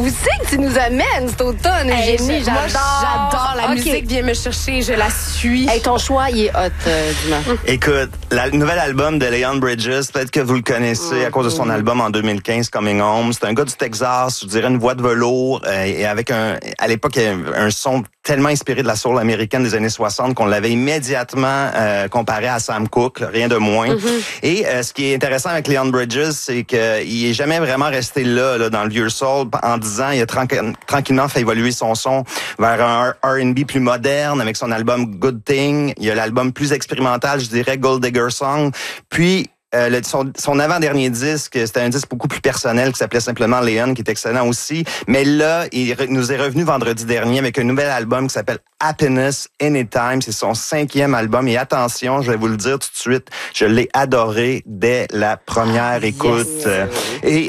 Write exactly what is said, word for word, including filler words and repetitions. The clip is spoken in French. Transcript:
Où c'est que tu nous amènes cet automne, Hey, Eugénie? je- moi, J'adore. J'adore. La Ok. musique vient me chercher, je la suis. Hey, ton choix, il est hot, euh, Dumas. Écoute, la- le nouvel album de Leon Bridges, peut-être que vous le connaissez à cause de son album en deux mille quinze, Coming Home. C'est un gars du Texas, je dirais une voix de velours, euh, et avec un, à l'époque, un, un son tellement inspiré de la soul américaine des années soixante qu'on l'avait immédiatement euh, comparé à Sam Cooke, rien de moins. Mm-hmm. Et euh, ce qui est intéressant avec Leon Bridges, c'est qu'il est jamais vraiment resté là, là dans le vieux soul. En dix ans, il a tranqu- tranquillement fait évoluer son son vers un R and B plus moderne avec son album Good Thing. Il y a l'album plus expérimental, je dirais, Gold Digger Song. Puis, Euh, le, son, son avant-dernier disque, c'était un disque beaucoup plus personnel qui s'appelait simplement Léon, qui est excellent aussi. Mais là, il re, nous est revenu vendredi dernier avec un nouvel album qui s'appelle Happiness Anytime. C'est son cinquième album. Et attention, je vais vous le dire tout de suite, je l'ai adoré dès la première ah, écoute. Yes. Et